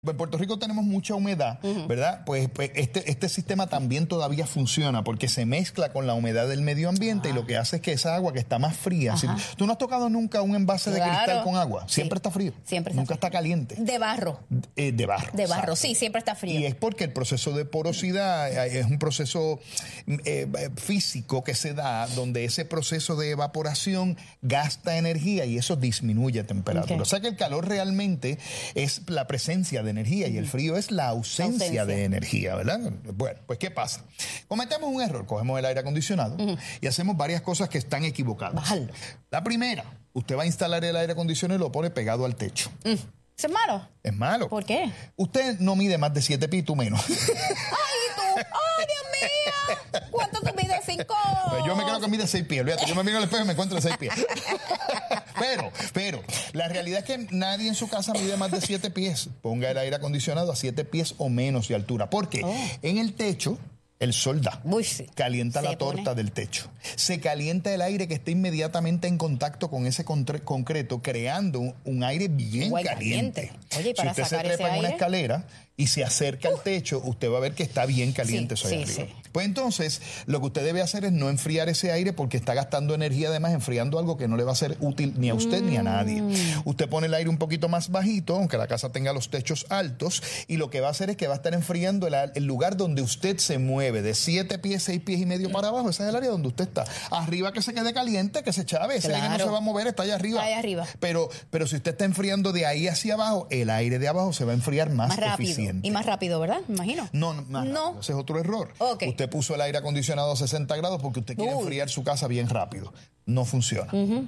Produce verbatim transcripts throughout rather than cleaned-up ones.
En Puerto Rico tenemos mucha humedad, uh-huh. ¿verdad? Pues, pues este, este sistema también todavía funciona porque se mezcla con la humedad del medio ambiente ah. y lo que hace es que esa agua que está más fría... Si, ¿tú no has tocado nunca un envase claro. de cristal con agua? Siempre sí. está frío. Siempre está Nunca frío. está caliente. De barro. Eh, de barro. De barro, exacto. Sí, siempre está frío. Y es porque el proceso de porosidad es un proceso eh, físico que se da donde ese proceso de evaporación gasta energía y eso disminuye temperatura. Okay. O sea que el calor realmente es la presencia de energía y el frío es la ausencia, ausencia de energía, ¿verdad? Bueno, pues ¿qué pasa? Cometemos un error, cogemos el aire acondicionado uh-huh. y hacemos varias cosas que están equivocadas. Bájalo. La primera, usted va a instalar el aire acondicionado y lo pone pegado al techo. Mm. ¿Eso es malo? Es malo. ¿Por qué? Usted no mide más de siete pies, tú menos. ¡Ay, tú! ¡Ay, Dios mío! ¿Cuánto tú mides? ¿Cinco? Pues yo me creo que mide seis pies. Olvídate, yo me miro al espejo y me encuentro seis pies. Pero, pero, la realidad es que nadie en su casa mide más de siete pies. Ponga el aire acondicionado a siete pies o menos de altura. Porque oh. en el techo... el sol da, Uy, sí. calienta Se la torta pone. del techo. Se calienta el aire que está inmediatamente en contacto con ese concreto, creando un, un aire bien Igual caliente. caliente. Oye, para si usted sacar se trepa ese en una aire? escalera y se acerca uh. al techo, usted va a ver que está bien caliente sí, eso ahí sí, arriba. sí. Pues entonces, lo que usted debe hacer es no enfriar ese aire porque está gastando energía, además enfriando algo que no le va a ser útil ni a usted mm. ni a nadie. Usted pone el aire un poquito más bajito, aunque la casa tenga los techos altos, y lo que va a hacer es que va a estar enfriando el, el lugar donde usted se mueve, de siete pies, seis pies y medio para abajo. Ese es el área donde usted está. Arriba que se quede caliente, que se chave. Ese claro. aire no se va a mover, está allá arriba. Está allá arriba. Pero, pero si usted está enfriando de ahí hacia abajo, el aire de abajo se va a enfriar más, más rápido. eficiente. Y más rápido, ¿verdad? Me imagino. No, no, no, no. Ese es otro error. Okay. Usted puso el aire acondicionado a sesenta grados porque usted quiere Uy. enfriar su casa bien rápido. No funciona. Uh-huh.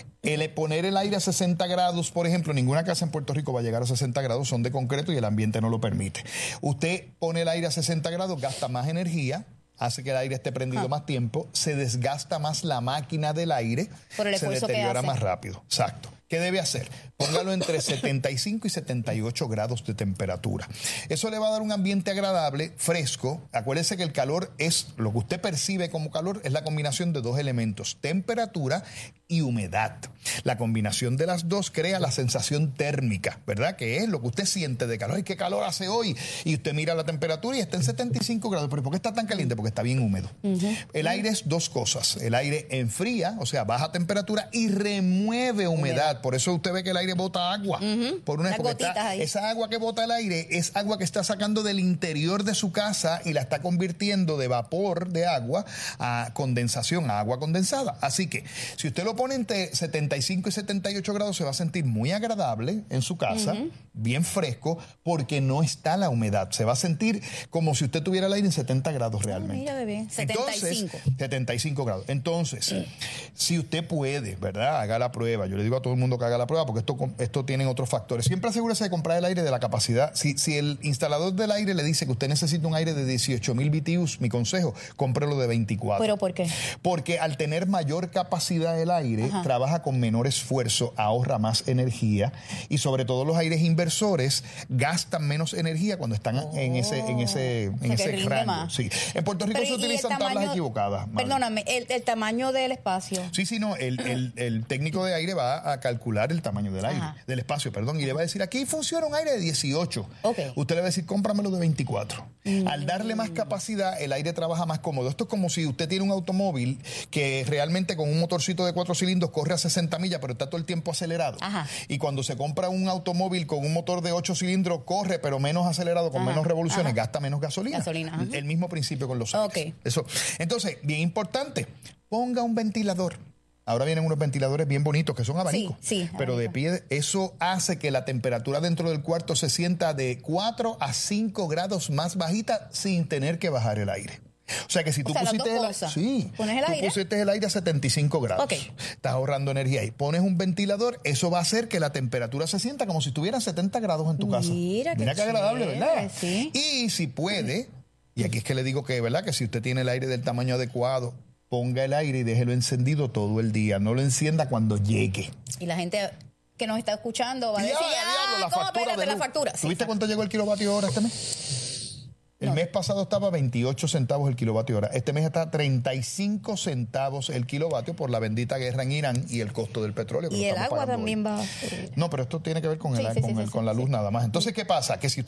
El poner el aire a sesenta grados, por ejemplo, ninguna casa en Puerto Rico va a llegar a sesenta grados, son de concreto y el ambiente no lo permite. Usted pone el aire a sesenta grados, gasta más energía, hace que el aire esté prendido ah. más tiempo, se desgasta más la máquina del aire, Por el se deteriora más rápido. Exacto. ¿Qué debe hacer? Póngalo entre setenta y cinco y setenta y ocho grados de temperatura. Eso le va a dar un ambiente agradable, fresco. Acuérdese que el calor es, lo que usted percibe como calor, es la combinación de dos elementos, temperatura y humedad. La combinación de las dos crea la sensación térmica, ¿verdad? Que es lo que usted siente de calor. ¡Ay, qué calor hace hoy! Y usted mira la temperatura y está en setenta y cinco grados. ¿Pero por qué está tan caliente? Porque está bien húmedo. Uh-huh. El aire es dos cosas. El aire enfría, o sea, baja temperatura y remueve humedad. Por eso usted ve que el aire bota agua. Uh-huh. Por una está, esa agua que bota el aire es agua que está sacando del interior de su casa y la está convirtiendo de vapor de agua a condensación, a agua condensada. Así que si usted lo pone entre setenta y cinco y setenta y ocho grados, se va a sentir muy agradable en su casa, uh-huh. bien fresco, porque no está la humedad. Se va a sentir como si usted tuviera el aire en setenta grados realmente. Mira, bebé. setenta y cinco. Entonces, setenta y cinco grados. Entonces, uh-huh. si usted puede, ¿verdad? Haga la prueba. Yo le digo a todo el mundo que haga la prueba porque esto, esto tiene otros factores. Siempre asegúrese de comprar el aire de la capacidad. Si, si el instalador del aire le dice que usted necesita un aire de dieciocho mil B T Us, mi consejo, cómprelo de veinticuatro. ¿Pero por qué? Porque al tener mayor capacidad el aire, Ajá. trabaja con menor esfuerzo, ahorra más energía y sobre todo los aires inversores gastan menos energía cuando están oh. en ese, en ese, en o sea, ese rango. Sí. En Puerto Rico Pero, se utilizan tamaño, tablas equivocadas. Madre. Perdóname, el, el tamaño del espacio. Sí, sí, no. El, el, el técnico de aire va a calcular el tamaño del aire, Ajá. del espacio, perdón, y le va a decir, aquí funciona un aire de dieciocho. Okay. Usted le va a decir, cómpramelo de veinticuatro. Mm. Al darle más capacidad, el aire trabaja más cómodo. Esto es como si usted tiene un automóvil que realmente con un motorcito de cuatro cilindros corre a sesenta millas, pero está todo el tiempo acelerado. Ajá. Y cuando se compra un automóvil con un motor de ocho cilindros, corre, pero menos acelerado, con Ajá. menos revoluciones, Ajá. gasta menos gasolina. gasolina el mismo principio con los aires. Okay. Eso. Entonces, bien importante, ponga un ventilador. Ahora vienen unos ventiladores bien bonitos que son abanicos. Sí, sí, pero de pie, eso hace que la temperatura dentro del cuarto se sienta de cuatro a cinco grados más bajita sin tener que bajar el aire. O sea que si tú o sea, pusiste el, sí, ¿Pones el tú aire? pusiste el aire a setenta y cinco grados, okay. estás ahorrando energía y pones un ventilador, eso va a hacer que la temperatura se sienta como si estuviera a setenta grados en tu casa. Mira, Mira qué agradable, chévere, ¿verdad? Sí. Y si puede, y aquí es que le digo que, ¿verdad? Que si usted tiene el aire del tamaño adecuado, ponga el aire y déjelo encendido todo el día. No lo encienda cuando llegue. Y la gente que nos está escuchando va a decir, diablo, ah, la ¿cómo? factura Espérate, de la luz. factura. ¿Tuviste sí, cuánto llegó el kilovatio hora este mes? El No. mes pasado estaba veintiocho centavos el kilovatio hora. Este mes está treinta y cinco centavos el kilovatio por la bendita guerra en Irán y el costo del petróleo. Que Y lo el estamos agua pagando también hoy. va a subir. No, pero esto tiene que ver con, Sí, el, sí, con, sí, el- sí, con la sí. luz nada más. Entonces, ¿qué pasa? Que si